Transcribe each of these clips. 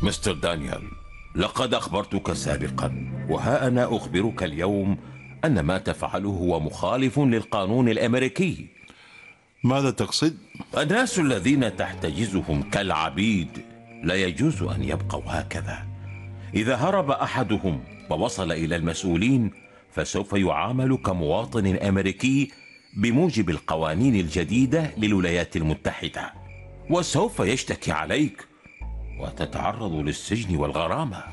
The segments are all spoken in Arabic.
مستر دانيال، لقد أخبرتك سابقا، وها أنا أخبرك اليوم أن ما تفعله هو مخالف للقانون الأمريكي. ماذا تقصد؟ الناس الذين تحتجزهم كالعبيد لا يجوز أن يبقوا هكذا. إذا هرب أحدهم ووصل إلى المسؤولين فسوف يعامل كمواطن أمريكي بموجب القوانين الجديدة للولايات المتحدة، وسوف يشتكي عليك وتتعرض للسجن والغرامة.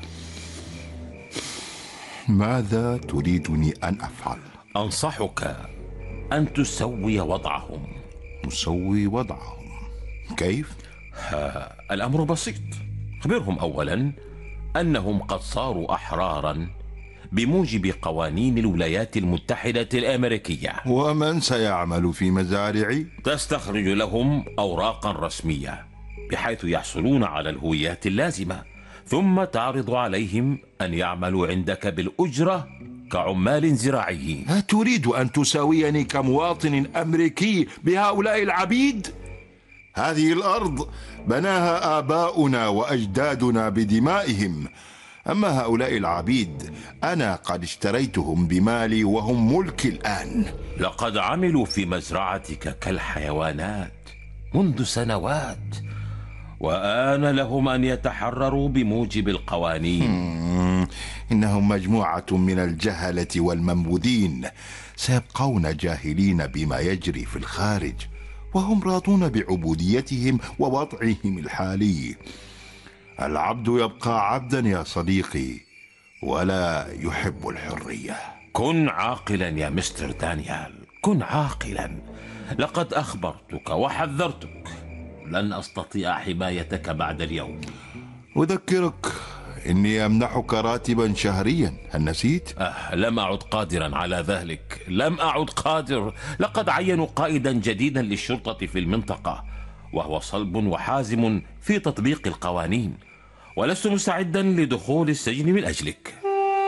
ماذا تريدني أن أفعل؟ أنصحك أن تسوي وضعهم. نسوي وضعهم؟ كيف؟ الأمر بسيط. خبرهم أولا أنهم قد صاروا أحرارا بموجب قوانين الولايات المتحدة الأمريكية. ومن سيعمل في مزارعي؟ تستخرج لهم أوراقا رسمية بحيث يحصلون على الهويات اللازمة، ثم تعرض عليهم أن يعملوا عندك بالأجرة كعمال زراعيين. أتريد أن تساويني كمواطن أمريكي بهؤلاء العبيد؟ هذه الأرض بناها آباؤنا وأجدادنا بدمائهم، أما هؤلاء العبيد أنا قد اشتريتهم بمالي وهم ملكي الآن. لقد عملوا في مزرعتك كالحيوانات منذ سنوات، وآن لهم أن يتحرروا بموجب القوانين. إنهم مجموعة من الجهلة والمنبوذين، سيبقون جاهلين بما يجري في الخارج وهم راضون بعبوديتهم ووضعهم الحالي. العبد يبقى عبدا يا صديقي، ولا يحب الحرية. كن عاقلا يا مستر دانيال، كن عاقلا. لقد أخبرتك وحذرتك، لن أستطيع حمايتك بعد اليوم. أذكرك إني أمنحك راتبا شهريا، هل نسيت؟ لم أعد قادرا على ذلك، لم أعد قادر. لقد عينوا قائدا جديدا للشرطة في المنطقة، وهو صلب وحازم في تطبيق القوانين، ولست مستعدا لدخول السجن من أجلك.